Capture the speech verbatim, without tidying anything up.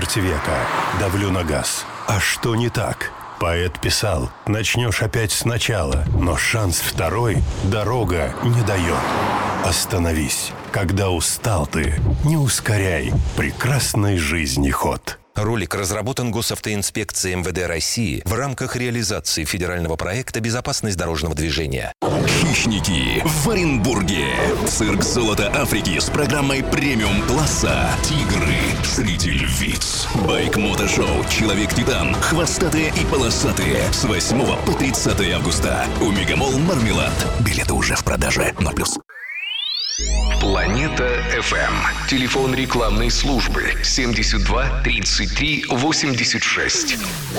четверть века давлю на газ. А что не так? Поэт писал: начнешь опять сначала, но шанс второй дорога не дает. Остановись, когда устал ты, не ускоряй прекрасной жизни ход. Ролик разработан Госавтоинспекцией эм вэ дэ России в рамках реализации федерального проекта «Безопасность дорожного движения». Хищники в Оренбурге. Цирк «Золото Африки» с программой премиум-класса. Тигры, зритель ВИЦ. Байк-мотошоу «Человек-титан». Хвостатые и полосатые. С восьмого по тридцатое августа. У Мегамолл Мармелад. Билеты уже в продаже. ноль плюс. Планета эф эм. Телефон рекламной службы семьдесят два тридцать три восемьдесят шесть.